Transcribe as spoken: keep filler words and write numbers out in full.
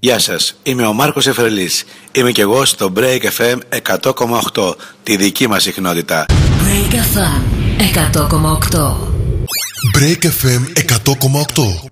Γεια σας, είμαι ο Μάρκος Εφρελής. Είμαι και εγώ στο Break εφ εμ εκατό κόμμα οκτώ, τη δική μας συχνότητα. Break εφ εμ εκατό κόμμα οκτώ. Break εφ εμ εκατό κόμμα οκτώ.